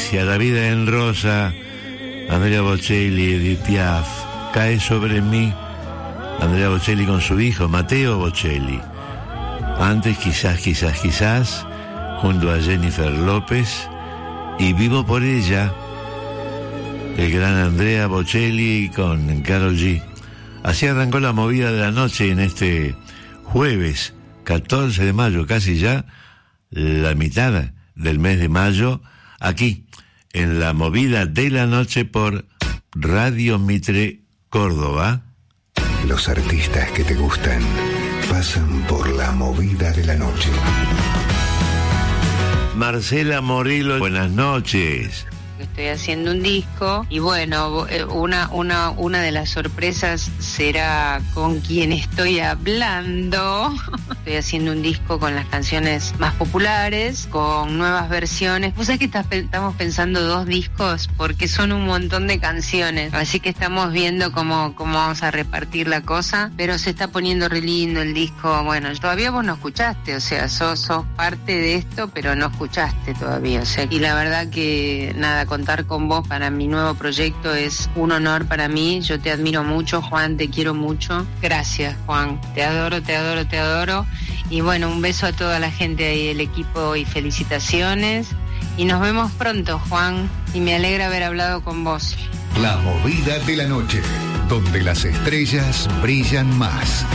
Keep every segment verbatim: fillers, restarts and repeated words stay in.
Alicia, La vida en rosa, Andrea Bocelli, Edith Piaf, Cae sobre mí, Andrea Bocelli con su hijo, Matteo Bocelli. Antes, quizás, quizás, quizás, junto a Jennifer López, y Vivo por ella, el gran Andrea Bocelli con Karol G. Así arrancó la movida de la noche en este jueves catorce de mayo, casi ya la mitad del mes de mayo, aquí en la movida de la noche por Radio Mitre Córdoba. Los artistas que te gustan pasan por la movida de la noche. Marcela Morillo, buenas noches. Estoy haciendo un disco y bueno, una, una, una de las sorpresas será con quién estoy hablando. Estoy haciendo un disco con las canciones más populares, con nuevas versiones. Vos sabés que está, estamos pensando dos discos porque son un montón de canciones, así que estamos viendo cómo, cómo vamos a repartir la cosa, pero se está poniendo re lindo el disco. Bueno, todavía vos no escuchaste, o sea, sos, sos parte de esto, pero no escuchaste todavía, o sea, y la verdad que nada, contar con vos para mi nuevo proyecto es un honor para mí. Yo te admiro mucho, Juan, te quiero mucho. Gracias, Juan, te adoro, te adoro, te adoro. Y bueno, un beso a toda la gente ahí del equipo y felicitaciones. Y nos vemos pronto, Juan, y me alegra haber hablado con vos. La movida de la noche, donde las estrellas brillan más.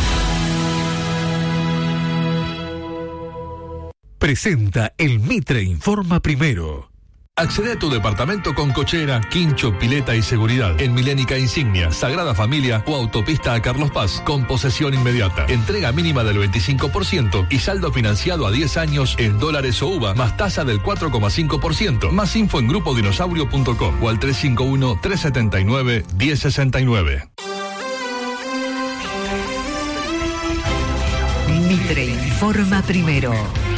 Presenta el Mitre Informa Primero. Accede a tu departamento con cochera, quincho, pileta y seguridad en Milénica Insignia, Sagrada Familia o Autopista a Carlos Paz con posesión inmediata. Entrega mínima del veinticinco por ciento y saldo financiado a diez años en dólares o U V A más tasa del cuatro coma cinco por ciento. Más info en grupo dinosaurio punto com o al tres cinco uno, tres siete nueve, uno cero seis nueve. Mitre Informa Primero.